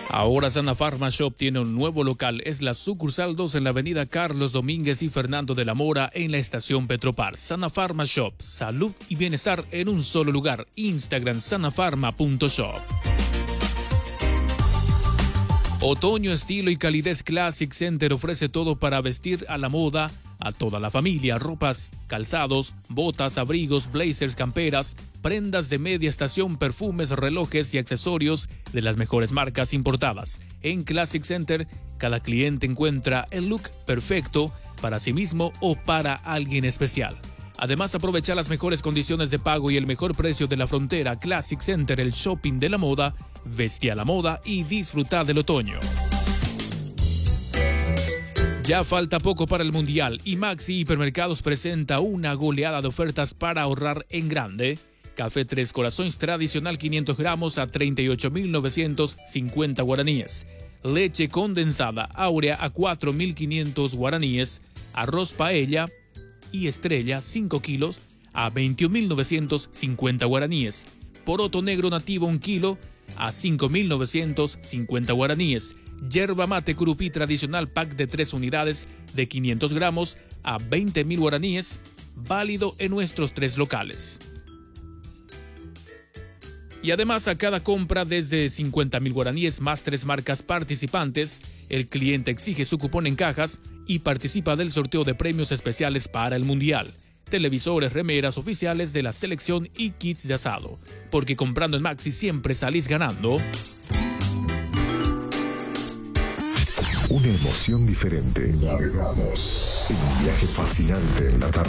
Ahora Sana Pharma Shop tiene un nuevo local. Es la sucursal 2 en la avenida Carlos Domínguez y Fernando de la Mora en la estación Petropar. Sana Pharma Shop. Salud y bienestar en un solo lugar. Instagram sanafarma.shop. Otoño, estilo y calidez. Classic Center ofrece todo para vestir a la moda a toda la familia. Ropas, calzados, botas, abrigos, blazers, camperas, prendas de media estación, perfumes, relojes y accesorios de las mejores marcas importadas. En Classic Center, cada cliente encuentra el look perfecto para sí mismo o para alguien especial. Además, aprovecha las mejores condiciones de pago y el mejor precio de la frontera. Classic Center, el shopping de la moda. Vestí a la moda y disfruta del otoño. Ya falta poco para el Mundial y Maxi Hipermercados presenta una goleada de ofertas para ahorrar en grande. Café Tres Corazones tradicional 500 gramos a 38.950 guaraníes. Leche condensada áurea a 4.500 guaraníes. Arroz paella y estrella 5 kilos a 21.950 guaraníes. Poroto negro nativo 1 kilo a 5.950 guaraníes. Yerba mate curupí tradicional pack de 3 unidades de 500 gramos a 20.000 guaraníes, válido en nuestros 3 locales. Y además, a cada compra desde 50.000 guaraníes más 3 marcas participantes, el cliente exige su cupón en cajas y participa del sorteo de premios especiales para el Mundial. Televisores, remeras oficiales de la selección y kits de asado. Porque comprando en Maxi siempre salís ganando. Una emoción diferente. Navegamos en un viaje fascinante en la tarde.